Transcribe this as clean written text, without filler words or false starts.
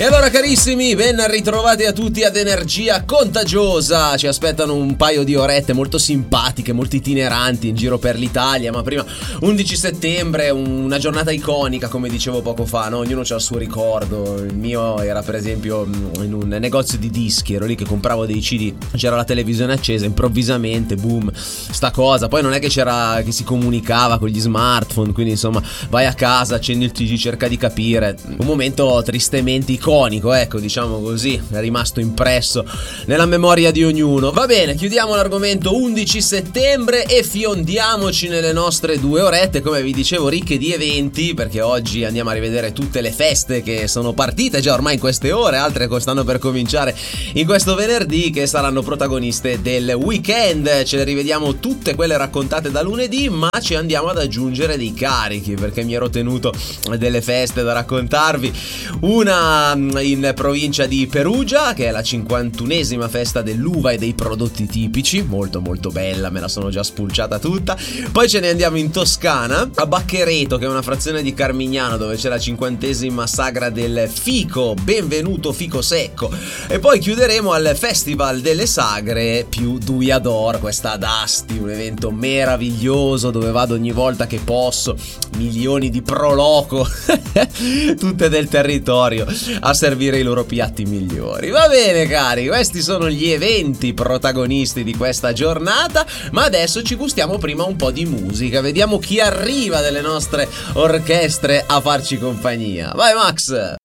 E allora carissimi, ben ritrovati a tutti ad Energia Contagiosa. Ci aspettano un paio di orette molto simpatiche, molto itineranti in giro per l'Italia. Ma prima 11 settembre, una giornata iconica, come dicevo poco fa, no? Ognuno ha il suo ricordo. Il mio era per esempio in un negozio di dischi, ero lì che compravo dei CD, c'era la televisione accesa, improvvisamente boom, sta cosa. Poi non è che c'era, che si comunicava con gli smartphone, quindi insomma vai a casa, accendi il CD, cerca di capire. Un momento tristemente iconico, ecco, diciamo così, è rimasto impresso nella memoria di ognuno. Va bene, chiudiamo l'argomento 11 settembre e fiondiamoci nelle nostre 2 orette, come vi dicevo, ricche di eventi, perché oggi andiamo a rivedere tutte le feste che sono partite già ormai in queste ore, altre che stanno per cominciare in questo venerdì, che saranno protagoniste del weekend. Ce le rivediamo tutte quelle raccontate da lunedì, ma ci andiamo ad aggiungere dei carichi, perché mi ero tenuto delle feste da raccontarvi. Una in provincia di Perugia, che è la 51esima festa dell'uva e dei prodotti tipici, molto molto bella, me la sono già spulciata tutta. Poi ce ne andiamo in Toscana, a Bacchereto, che è una frazione di Carmignano, dove c'è la 50esima sagra del fico, benvenuto fico secco. E poi chiuderemo al Festival delle Sagre più Duiador, questa ad Asti, un evento meraviglioso dove vado ogni volta che posso, milioni di proloco tutte del territorio a servire i loro piatti migliori. Va bene cari, questi sono gli eventi protagonisti di questa giornata, ma adesso ci gustiamo prima un po' di musica, vediamo chi arriva delle nostre orchestre a farci compagnia. Vai Max!